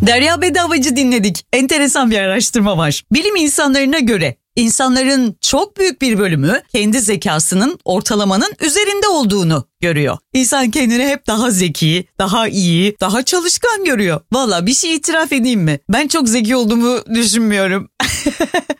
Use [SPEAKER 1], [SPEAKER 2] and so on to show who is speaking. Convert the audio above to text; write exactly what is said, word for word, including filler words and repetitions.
[SPEAKER 1] Derya Bedavacı dinledik. Enteresan bir araştırma var. Bilim insanlarına göre insanların çok büyük bir bölümü kendi zekasının ortalamanın üzerinde olduğunu görüyor. İnsan kendini hep daha zeki, daha iyi, daha çalışkan görüyor. Valla bir şey itiraf edeyim mi? Ben çok zeki olduğumu düşünmüyorum.